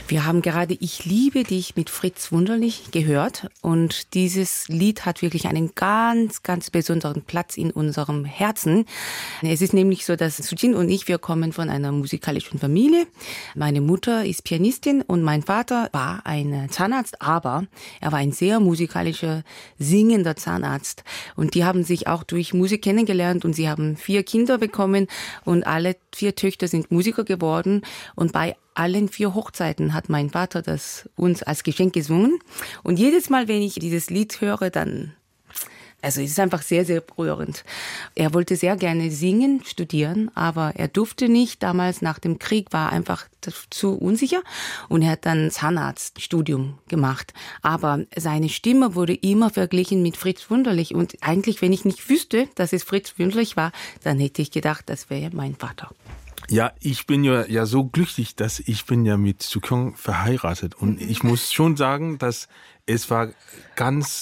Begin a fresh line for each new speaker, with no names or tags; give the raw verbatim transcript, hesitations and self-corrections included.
Wir haben gerade Ich liebe dich mit Fritz Wunderlich gehört und dieses Lied hat wirklich einen ganz, ganz besonderen Platz in unserem Herzen. Es ist nämlich so, dass Sujin und ich, wir kommen von einer musikalischen Familie. Meine Mutter ist Pianistin und mein Vater war ein Zahnarzt, aber er war ein sehr musikalischer, singender Zahnarzt. Und die haben sich auch durch Musik kennengelernt und sie haben vier Kinder bekommen und alle vier Töchter sind Musiker geworden und bei allen vier Hochzeiten hat mein Vater das uns als Geschenk gesungen. Und jedes Mal, wenn ich dieses Lied höre, dann, also es ist einfach sehr, sehr berührend. Er wollte sehr gerne singen, studieren, aber er durfte nicht. Damals nach dem Krieg war er einfach zu unsicher und er hat dann Zahnarztstudium gemacht. Aber seine Stimme wurde immer verglichen mit Fritz Wunderlich. Und eigentlich, wenn ich nicht wüsste, dass es Fritz Wunderlich war, dann hätte ich gedacht, das wäre mein Vater.
Ja, ich bin ja, ja so glücklich, dass ich bin ja mit Soo Kyung verheiratet. Und ich muss schon sagen, dass es war ganz